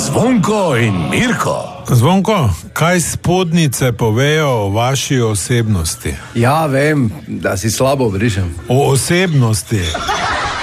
Zvonko in Mirko. Zvonko, kaj spodnjice povejo o vaši osebnosti? Ja, vem, da si slabo brišem. O osebnosti.